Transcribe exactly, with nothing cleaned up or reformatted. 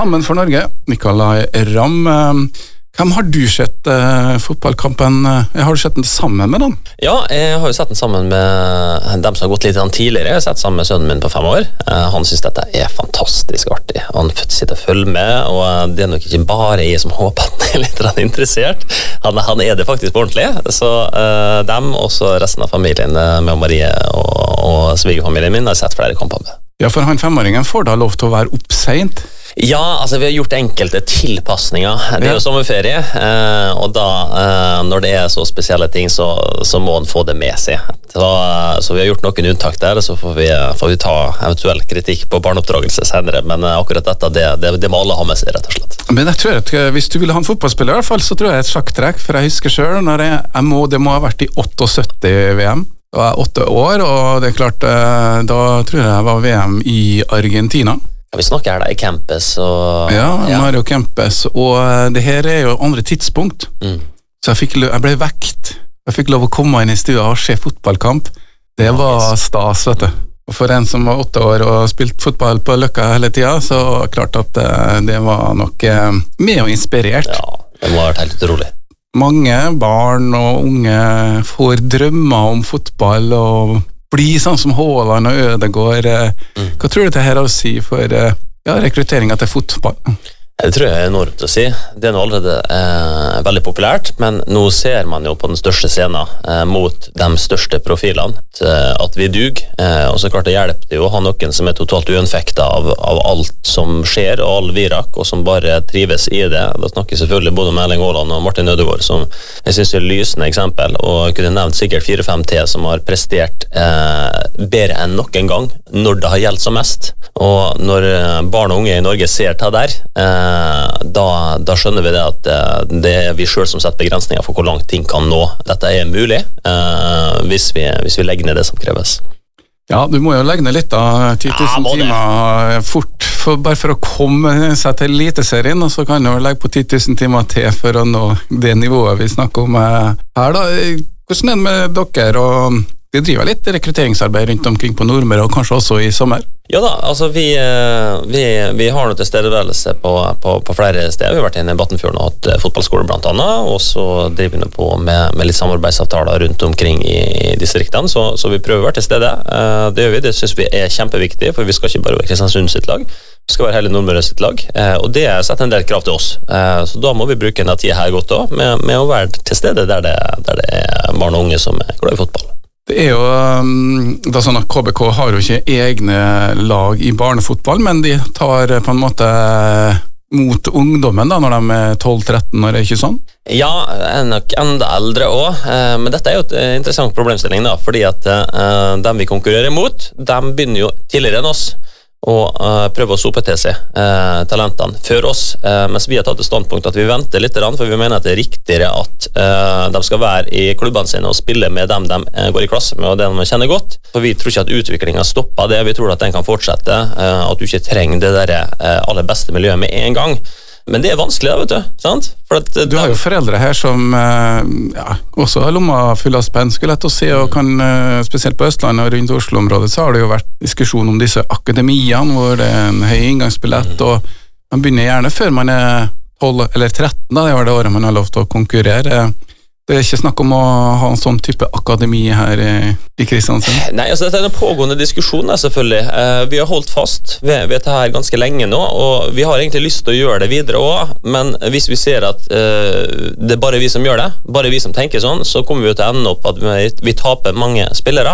sammen for Norge, Nicolai Ramm. Hvem har du sett uh, fotballkampen? Jeg har du sett den sammen med den? Ja, jeg har jo sett den sammen med dem som har gått litt tidligere. Jeg har sett sammen med sønnen min på fem år. Uh, han synes dette er fantastisk artig. Han sitter og følger med, og det er nok ikke bare jeg som håper at han er litt interessert. Han, han er det faktisk på ordentlig. Så uh, dem, og så resten av familien med Marie og, og svigerfamilien min har sett flere kamper med. Ja, for han femåringen får da lov til å være opp sent. Ja, altså vi har gjort enkelte tilpassninger. Det er jo sommerferie, eh, og da, eh, når det er så spesielle ting, så, så må han få det med seg. Så, så vi har gjort noen unntak der, så får vi, får vi ta eventuell kritikk på barneoppdragelse senere, men akkurat dette, det, det, det må alle ha med seg, rett og slett. Men jeg tror at hvis du vil ha en fotballspiller, i hvert fall, så tror jeg et sjakktrekk, for jeg husker selv, når jeg, jeg må, det må ha vært i syttiåtte V M. Da var jeg åtte år, og det er klart, da tror jeg jeg var V M i Argentina. Ja, vi snakker her da i Campus og... Ja, Mario Campus, og det her er jo andre tidspunkt. Mm. Så jeg, fikk, jeg ble vekt. Jeg fikk lov å komme inn i stua og se fotballkamp. Det var stas, vet du. Og for en som var åtte år og spilt fotball på Løkka hele tiden, så klart at det var nok med og inspirert. Ja, det må ha vært helt utrolig. Mange barn og unge får drømmer om fotball og bli sånn som Haaland og Ødegaard. Mm. Hva tror du det her har å si for ja, rekrutteringen til fotball? Det tror jeg er enormt å si. Det er nå allerede eh, veldig populært, men nå ser man jo på den største scenen eh, mot de største profilene eh, at vi dug, eh, og så klart det hjelper det jo å ha noen som er totalt uinfekta av, av alt som skjer, og all virak, og som bare trives i det. Da snakker jeg selvfølgelig både med Erling Haaland og Martin Ødegaard, som jeg synes er lysende eksempel, og jeg kunne nevnt sikkert fire-fem til som har prestert eh, bedre enn noen gang, når det har gjeldt som mest. Og når barn og unge i Norge ser ta der, eh, Da, da skjønner vi det at det er vi selv som setter begrensninger for hvor langt ting kan nå. Dette er mulig uh, hvis, vi, hvis vi legger ned det som kreves. Ja, du må jo legge ned litt da, ti tusen ja, timer fort, for, bare for å komme seg til eliteserien, og så kan du legge på ti tusen timer til for å nå det nivået vi snakker om her da. Hvordan er det med dere, og vi driver litt rekrutteringsarbeid rundt omkring på Nordmøre, og kanskje også i sommer? Ja da, altså vi, vi, vi har noe tilstedeværelse på, på, på flere steder. Vi har vært inne i Battenfjorden og hatt fotballskole blant annet, og så driver vi på med, med litt samarbeidsavtaler rundt omkring i, i distriktene, så, så vi prøver å være til stede. Det gjør vi, det synes vi er kjempeviktig, for vi skal ikke bare være Kristiansund sitt lag, vi skal være hele Nordmøre sitt lag, og det setter en del krav til oss. Så da må vi bruke en tid her godt også, med, med å være til stede der det, der det er barn og unge som er glad i fotball. Det er jo det er sånn at K B K har jo ikke egne lag i barnefotball, men de tar på en måte mot ungdommen da, når de er tolv tretten år, er det ikke sånn? Ja, er nok enda eldre også, men dette er jo et interessant problemstilling da, fordi at dem vi konkurrerer mot, dem begynner jo tidligere enn oss og uh, prøve å sope til seg uh, talentene før oss, uh, mens vi har tatt et standpunkt at vi venter litt, for vi mener at det er riktigere at uh, de skal være i klubbene sine og spille med dem de uh, går i klasse med og det de kjenner godt, for vi tror ikke at utviklingen stopper det, vi tror at den kan fortsette, uh, at du ikke trenger det der uh, aller beste miljøet med en gang. Men det er vanskelig da, vet du, sant? For at, du har jo foreldre her som ja, også har lomma full av spenn, skulle jeg til å si, og kan, spesielt på Østlandet og rundt Oslo-området, så har det jo vært diskusjon om disse akademiene, hvor det er en høy inngangsbillett, mm. og man begynner gjerne før man er tolv eller tretten, da, det var det året man har lov til å konkurrere. Det er ikke snakk om å ha en sånn type akademi her i, i Kristiansand? Nei, altså dette er en pågående diskusjon der, selvfølgelig. Eh, vi har holdt fast ved, ved dette her ganske lenge nå, og vi har egentlig lyst til å gjøre det videre også, men hvis vi ser at eh, det er bare vi som gjør det, bare vi som tenker sånn, så kommer vi jo til å ende opp at vi, vi taper mange spillere.